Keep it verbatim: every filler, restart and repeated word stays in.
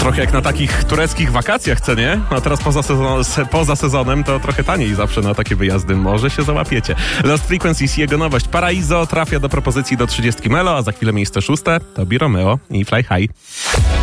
trochę jak na takich tureckich wakacjach, co nie? A teraz poza, sezon, poza sezonem to trochę taniej zawsze na takie wyjazdy. Może się załapiecie. Lost Frequencies, jego nowość Paraiso trafia do propozycji do trzydziestki Melo, a za chwilę miejsce szóste to Bi Romeo i Fly High.